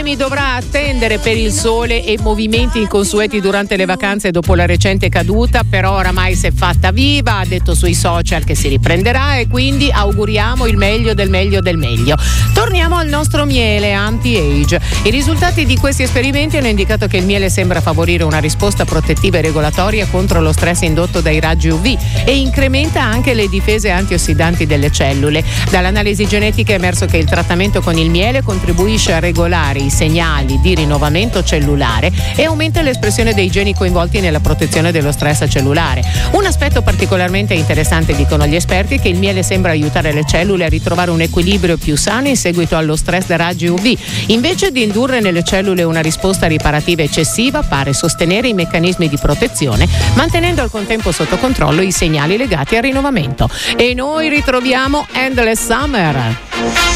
Noemi dovrà attendere per il sole e movimenti inconsueti durante le vacanze dopo la recente caduta, però oramai si è fatta viva, ha detto sui social che si riprenderà e quindi auguriamo il meglio del meglio del meglio. Torniamo al nostro miele anti-age. I risultati di questi esperimenti hanno indicato che il miele sembra favorire una risposta protettiva e regolatoria contro lo stress indotto dai raggi UV e incrementa anche le difese antiossidanti delle cellule. Dall'analisi genetica è emerso che il trattamento con il miele contribuisce a regolare i segnali di rinnovamento cellulare e aumenta l'espressione dei geni coinvolti nella protezione dello stress cellulare. Un aspetto particolarmente interessante, dicono gli esperti, è che il miele sembra aiutare le cellule a ritrovare un equilibrio più sano in seguito allo stress da raggi UV. Invece di indurre nelle cellule una risposta riparativa eccessiva, pare sostenere i meccanismi di protezione, mantenendo al contempo sotto controllo i segnali legati al rinnovamento. E noi ritroviamo Endless Summer.